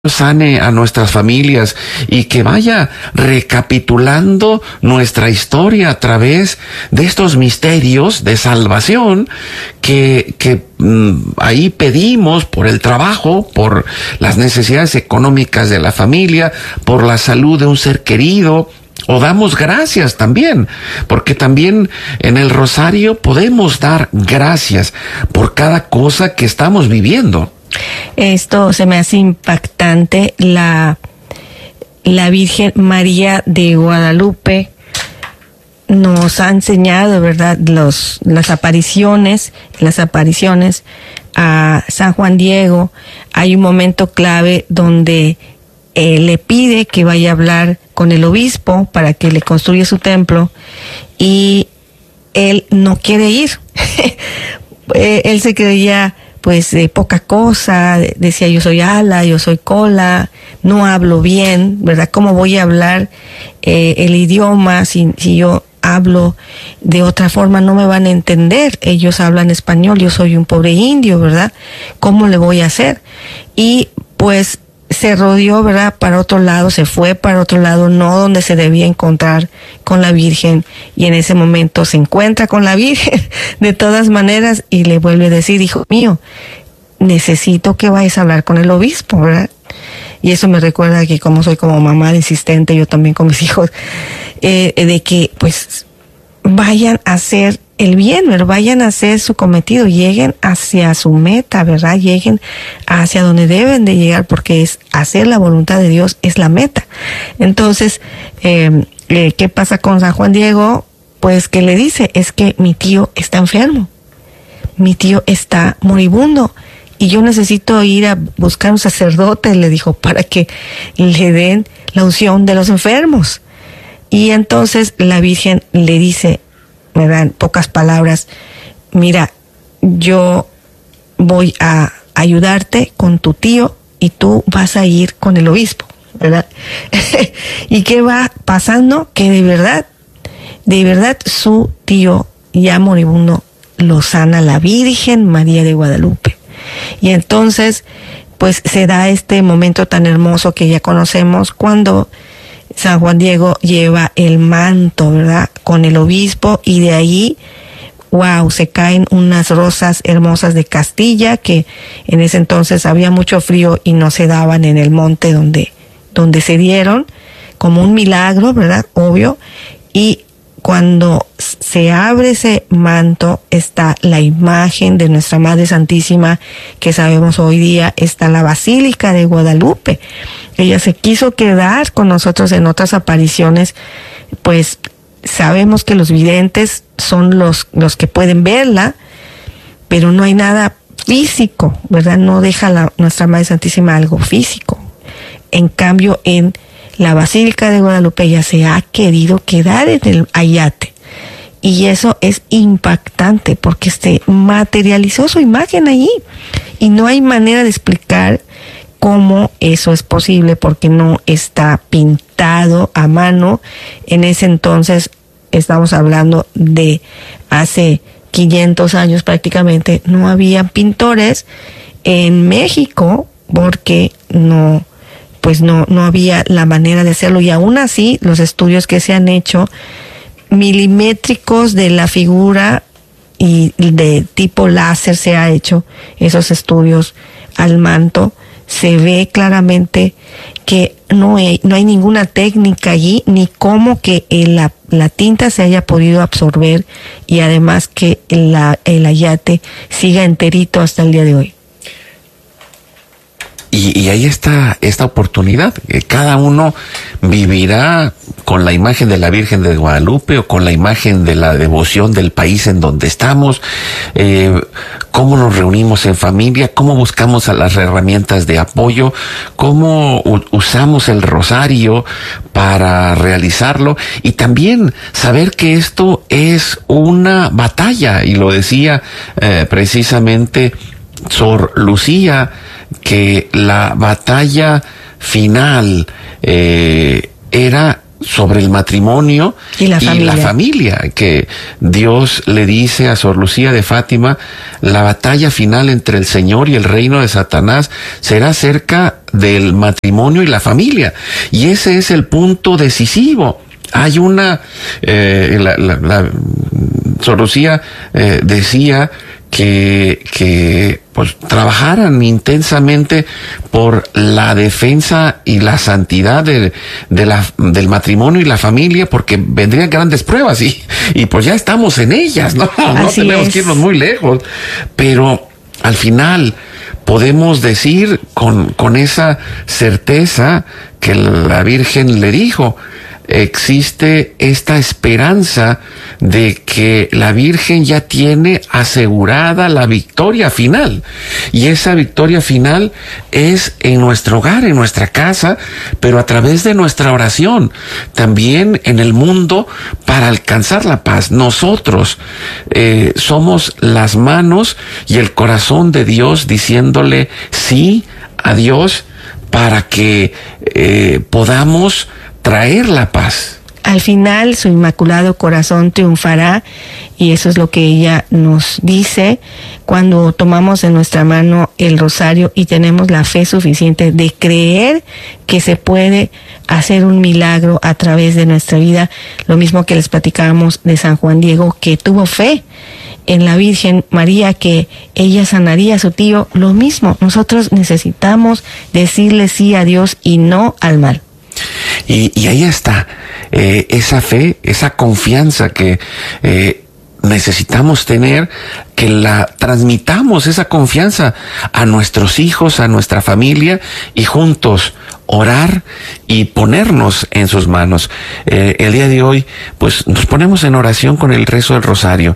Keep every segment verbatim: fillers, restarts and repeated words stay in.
sane a nuestras familias y que vaya recapitulando nuestra historia a través de estos misterios de salvación que, que mmm, ahí pedimos por el trabajo, por las necesidades económicas de la familia, por la salud de un ser querido. O damos gracias también, porque también en el rosario podemos dar gracias por cada cosa que estamos viviendo. Esto se me hace impactante. La, la Virgen María de Guadalupe nos ha enseñado, ¿verdad?, los, las apariciones, las apariciones a San Juan Diego. Hay un momento clave donde eh, le pide que vaya a hablar con el obispo para que le construya su templo y él no quiere ir. Él se creía pues eh, poca cosa, decía yo soy ala, yo soy cola, no hablo bien, ¿verdad? ¿Cómo voy a hablar eh, el idioma si, si yo hablo de otra forma? No me van a entender, ellos hablan español, yo soy un pobre indio, ¿verdad? ¿Cómo le voy a hacer? Y pues se rodeó, ¿verdad?, para otro lado, se fue para otro lado, no donde se debía encontrar con la Virgen, y en ese momento se encuentra con la Virgen de todas maneras y le vuelve a decir, hijo mío, necesito que vayas a hablar con el obispo, ¿verdad? Y eso me recuerda que como soy como mamá insistente, yo también con mis hijos, eh, de que pues vayan a hacer el bien, ¿verdad? Vayan a hacer su cometido, lleguen hacia su meta, ¿verdad? Lleguen hacia donde deben de llegar, porque es hacer la voluntad de Dios, es la meta. Entonces, eh, eh, ¿qué pasa con San Juan Diego? Pues que le dice, es que mi tío está enfermo, mi tío está moribundo, y yo necesito ir a buscar un sacerdote, le dijo, para que le den la unción de los enfermos. Y entonces la Virgen le dice, me dan pocas palabras, mira, yo voy a ayudarte con tu tío y tú vas a ir con el obispo, ¿verdad? ¿Y qué va pasando? Que de verdad, de verdad su tío ya moribundo lo sana la Virgen María de Guadalupe. Y entonces, pues se da este momento tan hermoso que ya conocemos cuando San Juan Diego lleva el manto, ¿verdad?, con el obispo, y de ahí, wow, se caen unas rosas hermosas de Castilla, que en ese entonces había mucho frío y no se daban en el monte donde, donde se dieron, como un milagro, ¿verdad?, obvio. Y cuando se abre ese manto está la imagen de nuestra Madre Santísima, que sabemos hoy día está en la Basílica de Guadalupe. Ella se quiso quedar con nosotros en otras apariciones, pues sabemos que los videntes son los, los que pueden verla, pero no hay nada físico, ¿verdad? No deja la, nuestra Madre Santísima algo físico. En cambio, en la Basílica de Guadalupe ella se ha querido quedar en el ayate. Y eso es impactante porque se materializó su imagen allí. Y no hay manera de explicar cómo eso es posible porque no está pintado a mano. En ese entonces estamos hablando de hace quinientos años prácticamente. No había pintores en México porque no... pues no, no había la manera de hacerlo, y aún así los estudios que se han hecho milimétricos de la figura y de tipo láser se ha hecho esos estudios al manto, se ve claramente que no hay, no hay ninguna técnica allí, ni cómo que la, la tinta se haya podido absorber, y además que la, el ayate siga enterito hasta el día de hoy. Y, y ahí está esta oportunidad. Cada uno vivirá con la imagen de la Virgen de Guadalupe o con la imagen de la devoción del país en donde estamos. Eh, cómo nos reunimos en familia, cómo buscamos a las herramientas de apoyo, cómo usamos el rosario para realizarlo, y también saber que esto es una batalla, y lo decía eh, precisamente Sor Lucía, que la batalla final eh, era sobre el matrimonio y la, y familia. la familia, que Dios le dice a Sor Lucía de Fátima, la batalla final entre el Señor y el reino de Satanás será acerca del matrimonio y la familia, y ese es el punto decisivo. Hay una, eh, la, la, la Sor Lucía eh, decía que, que pues trabajaran intensamente por la defensa y la santidad de, de la, del matrimonio y la familia, porque vendrían grandes pruebas y, y pues ya estamos en ellas, ¿no? No Así tenemos es. que irnos muy lejos, pero al final podemos decir con, con esa certeza que la Virgen le dijo, existe esta esperanza de que la Virgen ya tiene asegurada la victoria final, y esa victoria final es en nuestro hogar, en nuestra casa, pero a través de nuestra oración, también en el mundo, para alcanzar la paz. Nosotros eh, somos las manos y el corazón de Dios diciéndole sí a Dios para que eh, podamos traer la paz. Al final su inmaculado corazón triunfará, y eso es lo que ella nos dice cuando tomamos en nuestra mano el rosario y tenemos la fe suficiente de creer que se puede hacer un milagro a través de nuestra vida. Lo mismo que les platicábamos de San Juan Diego, que tuvo fe en la Virgen María, que ella sanaría a su tío. Lo mismo, nosotros necesitamos decirle sí a Dios y no al mal. Y, y ahí está, eh, esa fe, esa confianza que eh, necesitamos tener, que la transmitamos, esa confianza a nuestros hijos, a nuestra familia, y juntos orar y ponernos en sus manos. Eh, el día de hoy, pues nos ponemos en oración con el rezo del rosario,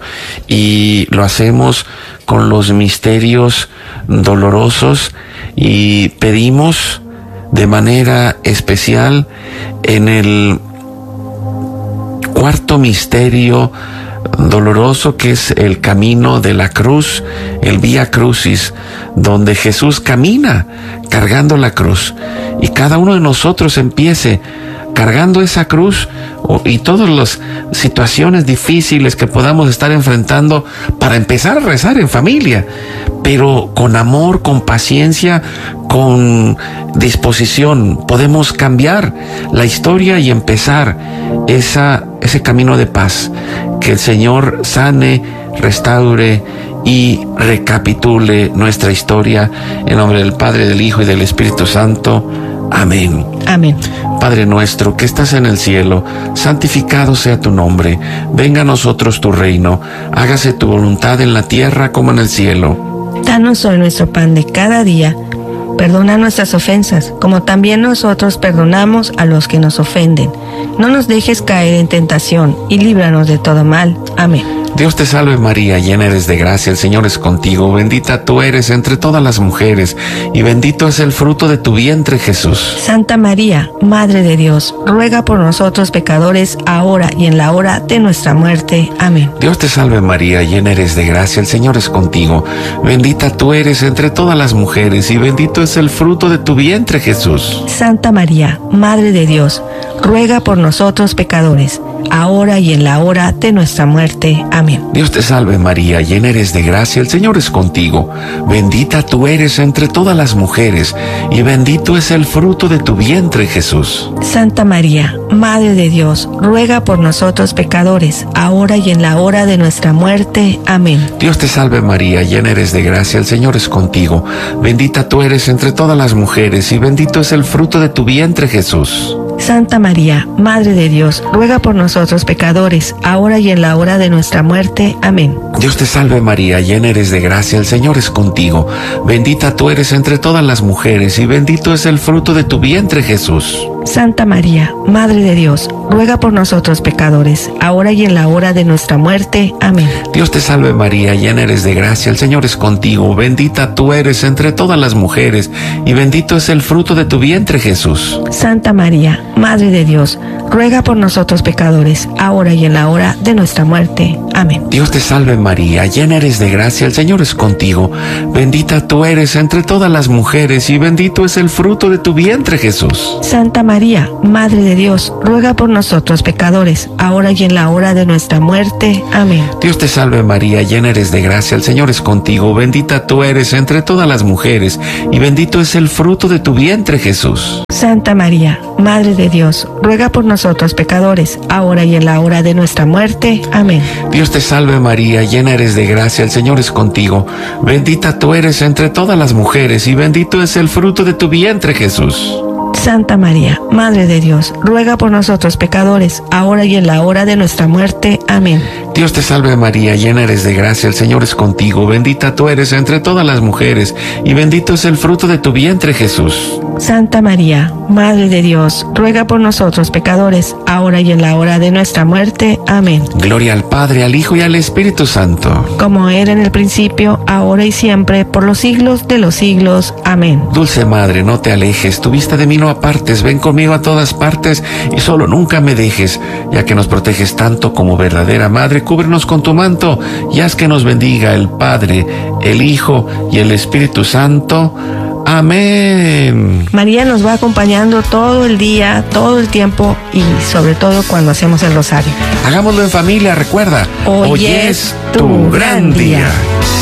y lo hacemos con los misterios dolorosos, y pedimos de manera especial en el cuarto misterio doloroso, que es el camino de la cruz, el Vía Crucis, donde Jesús camina cargando la cruz, y cada uno de nosotros empiece cargando esa cruz y todas las situaciones difíciles que podamos estar enfrentando, para empezar a rezar en familia, pero con amor, con paciencia, con disposición. Podemos cambiar la historia y empezar esa, ese camino de paz. Que el Señor sane, restaure y recapitule nuestra historia. En nombre del Padre, del Hijo y del Espíritu Santo. Amén. Amén. Padre nuestro que estás en el cielo, santificado sea tu nombre. Venga a nosotros tu reino. Hágase tu voluntad en la tierra como en el cielo. Danos hoy nuestro pan de cada día. Perdona nuestras ofensas, como también nosotros perdonamos a los que nos ofenden. No nos dejes caer en tentación, y líbranos de todo mal. Amén. Dios te salve María, llena eres de gracia, el Señor es contigo, bendita tú eres entre todas las mujeres, y bendito es el fruto de tu vientre, Jesús. Santa María, Madre de Dios, ruega por nosotros pecadores, ahora y en la hora de nuestra muerte. Amén. Dios te salve María, llena eres de gracia, el Señor es contigo, bendita tú eres entre todas las mujeres, y bendito es el fruto de tu vientre, Jesús. Santa María, Madre de Dios, ruega por nosotros pecadores, ahora y en la hora de nuestra muerte. Amén. Dios te salve María, llena eres de gracia, el Señor es contigo, bendita tú eres entre todas las mujeres, y bendito es el fruto de tu vientre, Jesús. Santa María, Madre de Dios, ruega por nosotros pecadores, ahora y en la hora de nuestra muerte. Amén. Dios te salve María, llena eres de gracia, el Señor es contigo, bendita tú eres entre todas las mujeres, y bendito es el fruto de tu vientre, Jesús. Santa María, Madre de Dios, ruega por nosotros pecadores, ahora y en la hora de nuestra muerte. Amén. Dios te salve María, llena eres de gracia, el Señor es contigo, bendita tú eres entre todas las mujeres, y bendito es el fruto de tu vientre, Jesús. Santa María, Madre de Dios, ruega por nosotros pecadores, ahora y en la hora de nuestra muerte. Amén. Dios te salve María, llena eres de gracia, el Señor es contigo, bendita tú eres entre todas las mujeres, y bendito es el fruto de tu vientre, Jesús. Santa María, Madre de Dios, ruega por nosotros pecadores, ahora y en la hora de nuestra muerte. Amén. Dios te salve María, llena eres de gracia, el Señor es contigo, bendita tú eres entre todas las mujeres, y bendito es el fruto de tu vientre, Jesús. Santa María, María, Madre de Dios, ruega por nosotros pecadores, ahora y en la hora de nuestra muerte. Amén. Dios te salve María, llena eres de gracia, el Señor es contigo, bendita tú eres entre todas las mujeres, y bendito es el fruto de tu vientre, Jesús. Santa María, Madre de Dios, ruega por nosotros pecadores, ahora y en la hora de nuestra muerte. Amén. Dios te salve María, llena eres de gracia, el Señor es contigo, bendita tú eres entre todas las mujeres, y bendito es el fruto de tu vientre, Jesús. Santa María, Madre de Dios, ruega por nosotros pecadores, ahora y en la hora de nuestra muerte. Amén. Dios te salve María, llena eres de gracia, el Señor es contigo, bendita tú eres entre todas las mujeres, y bendito es el fruto de tu vientre, Jesús. Santa María, Madre de Dios, ruega por nosotros pecadores, ahora y en la hora de nuestra muerte. Amén. Gloria al Padre, al Hijo y al Espíritu Santo. Como era en el principio, ahora y siempre, por los siglos de los siglos. Amén. Dulce Madre, no te alejes, tu vista de mí no apartes, ven conmigo a todas partes, y solo nunca me dejes, ya que nos proteges tanto como verdadera Madre, cúbrenos con tu manto, y haz que nos bendiga el Padre, el Hijo y el Espíritu Santo. Amén. María nos va acompañando todo el día, todo el tiempo y sobre todo cuando hacemos el rosario. Hagámoslo en familia, recuerda, Hoy, Hoy es tu gran día. día.